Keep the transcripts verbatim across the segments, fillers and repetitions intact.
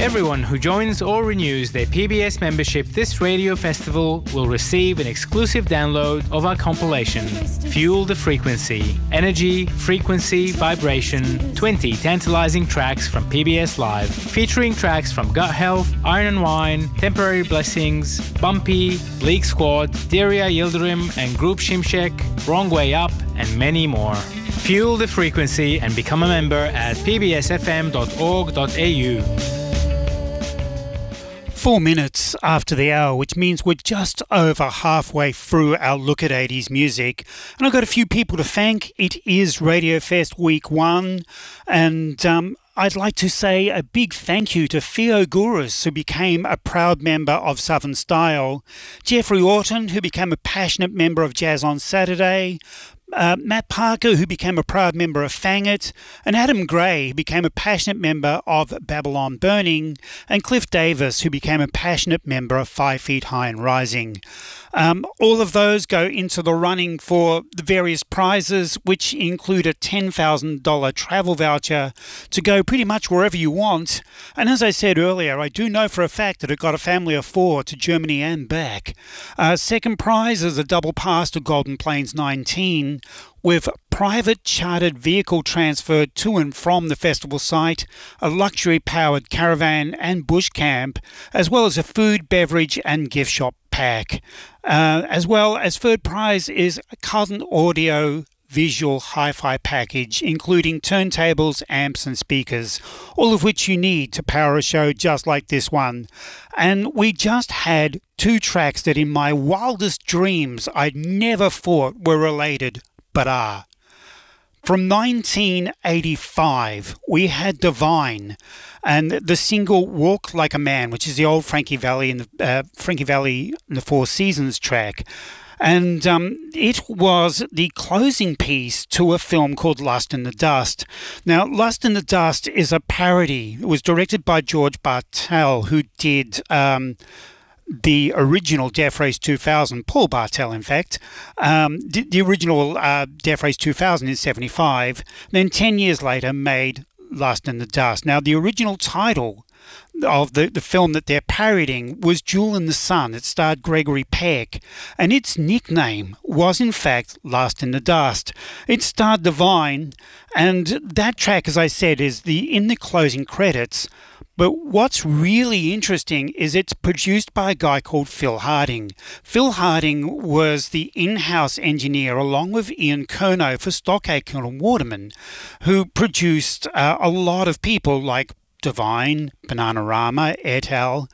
Everyone who joins or renews their P B S membership this radio festival will receive an exclusive download of our compilation, Fuel the Frequency, Energy, Frequency, Vibration, twenty tantalizing tracks from P B S Live, featuring tracks from Gut Health, Iron and Wine, Temporary Blessings, Bumpy, Bleak Squad, Daria Yildirim and Group Shimshek, Wrong Way Up, and many more. Fuel the frequency and become a member at p b s f m dot org dot a u. Four minutes after the hour, which means we're just over halfway through our look at eighties music. And I've got a few people to thank. It is Radio Fest Week One, and um, I'd like to say a big thank you to Theo Gouris, who became a proud member of Southern Style, Jeffrey Orton, who became a passionate member of Jazz on Saturday, Uh, Matt Parker, who became a proud member of Fang It, and Adam Gray, who became a passionate member of Babylon Burning, and Cliff Davis, who became a passionate member of Five Feet High and Rising. Um, all of those go into the running for the various prizes, which include a ten thousand dollars travel voucher to go pretty much wherever you want. And as I said earlier, I do know for a fact that it got a family of four to Germany and back. Uh, second prize is a double pass to Golden Plains nineteen, with private chartered vehicle transferred to and from the festival site, a luxury-powered caravan and bush camp, as well as a food, beverage and gift shop pack. Uh, as well as third prize is a Carlton Audio visual hi-fi package, including turntables, amps and speakers, all of which you need to power a show just like this one. And we just had two tracks that in my wildest dreams I'd never thought were related, but are. From nineteen eighty-five, we had Divine and the single Walk Like a Man, which is the old Frankie Valli and the uh, Frankie Valli and the Four Seasons track. And um, it was the closing piece to a film called Lust in the Dust. Now, Lust in the Dust is a parody. It was directed by George Bartel, who did Um, the original Death Race two thousand, Paul Bartel in fact, um, the, the original uh, Death Race two thousand in seventy-five, then ten years later made Lust in the Dust. Now the original title of the, the film that they're parodying was Jewel in the Sun. It starred Gregory Peck, and its nickname was in fact Lust in the Dust. It starred Divine, and that track, as I said, is the in the closing credits. But what's really interesting is it's produced by a guy called Phil Harding. Phil Harding was the in-house engineer along with Ian Curnow for Stockaker and Waterman, who produced uh, a lot of people like Divine, Bananarama, et al.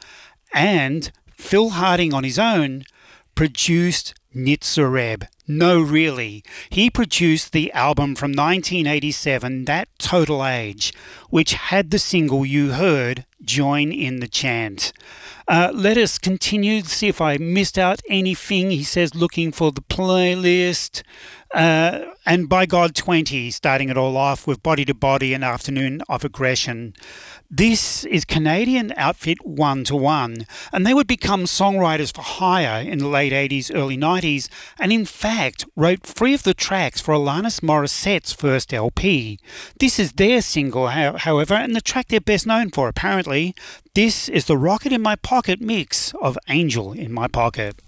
And Phil Harding on his own produced Nitzareb. No, really. He produced the album from nineteen eighty-seven, That Total Age, which had the single you heard, Join in the Chant. Uh, let us continue to see if I missed out anything. He says, looking for the playlist. Uh, and By God twenty, starting it all off with Body to Body and Afternoon of Aggression. This is Canadian outfit One to One, and they would become songwriters for hire in the late eighties, early nineties, and in fact wrote three of the tracks for Alanis Morissette's first L P. This is their single, however, and the track they're best known for, apparently. This is the Rocket in My Pocket mix of Angel in My Pocket.